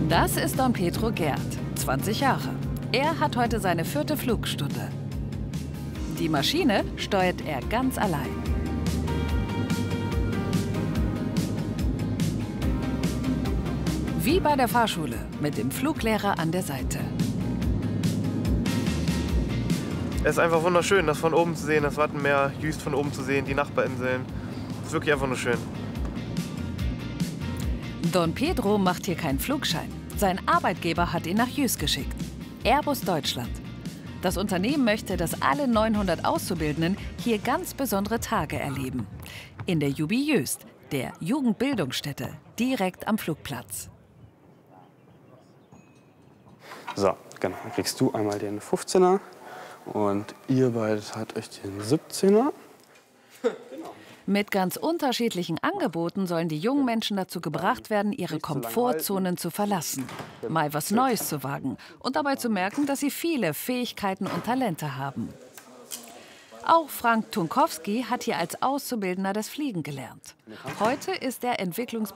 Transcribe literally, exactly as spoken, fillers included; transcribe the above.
Das ist Don Pedro Gerd, zwanzig Jahre. Er hat heute seine vierte Flugstunde. Die Maschine steuert er ganz allein. Wie bei der Fahrschule, mit dem Fluglehrer an der Seite. Es ist einfach wunderschön, das von oben zu sehen, das Wattenmeer, Jüst von oben zu sehen, die Nachbarinseln. Es ist wirklich einfach nur schön. Don Pedro macht hier keinen Flugschein. Sein Arbeitgeber hat ihn nach Jüst geschickt. Airbus Deutschland. Das Unternehmen möchte, dass alle neunhundert Auszubildenden hier ganz besondere Tage erleben. In der Jubi Jüst, der Jugendbildungsstätte, direkt am Flugplatz. So, genau. Dann kriegst du einmal den fünfzehner und ihr beide habt euch den siebzehner. Mit ganz unterschiedlichen Angeboten sollen die jungen Menschen dazu gebracht werden, ihre Komfortzonen zu verlassen, mal was Neues zu wagen und dabei zu merken, dass sie viele Fähigkeiten und Talente haben. Auch Frank Tunkowski hat hier als Auszubildender das Fliegen gelernt. Heute ist er Entwicklungs